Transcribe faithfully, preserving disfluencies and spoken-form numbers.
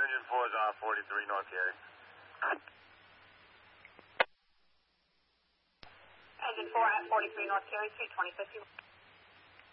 Engine four is on forty-three North Cary. Engine four at forty-three North Cary, two twenty fifty.